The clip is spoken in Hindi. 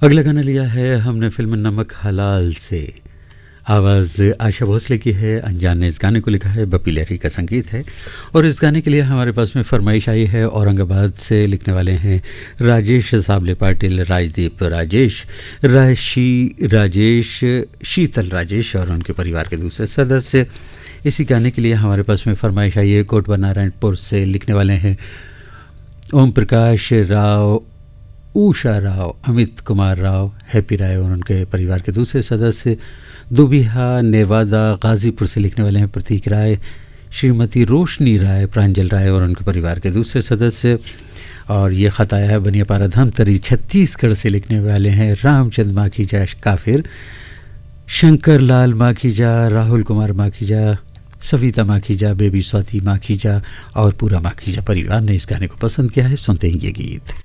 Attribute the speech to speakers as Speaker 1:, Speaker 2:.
Speaker 1: अगला गाना लिया है हमने फिल्म नमक हलाल से। आवाज़ आशा भोसले की है। अनजान ने इस गाने को लिखा है, बपी लहरी का संगीत है। और इस गाने के लिए हमारे पास में फरमाइश आई है औरंगाबाद से। लिखने वाले हैं राजेश साबले पाटिल, राजदीप राजेश, राशि राजेश, शीतल राजेश और उनके परिवार के दूसरे सदस्य। इसी गाने के लिए हमारे पास में फरमाइश आई है कोटवा नारायणपुर से। लिखने वाले हैं ओम प्रकाश राव, उषा राव, अमित कुमार राव, हैप्पी राय और उनके परिवार के दूसरे सदस्य। दुबिहा नेवादा गाज़ीपुर से लिखने वाले हैं प्रतीक राय, श्रीमती रोशनी राय, प्रांजल राय और उनके परिवार के दूसरे सदस्य। और ये ख़त आया है बनियापारा धमतरी छत्तीसगढ़ से। लिखने वाले हैं रामचंद माखीजा काफिर, शंकर लाल माखीजा, राहुल कुमार माखीजा, सविता माखीजा, बेबी स्वाति माखीजा और पूरा माखीजा परिवार ने इस गाने को पसंद किया है। सुनते हैं ये गीत।